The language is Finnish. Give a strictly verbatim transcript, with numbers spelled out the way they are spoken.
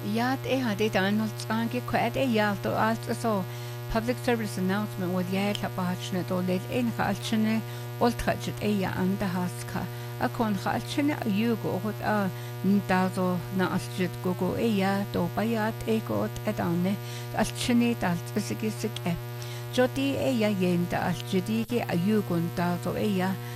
Ja, det har det done. Anki kwad e ja to alt so public service announcement with ja ta bahachne to let in khalchne ultrachet e ja anda haska. Akon khalchne ayugo hot a ndazo na asjit gogo e ja to bayat e got edane alchne dalt sigisik e. Jodi e ja yenda asjidi ke ayugon dazo e ja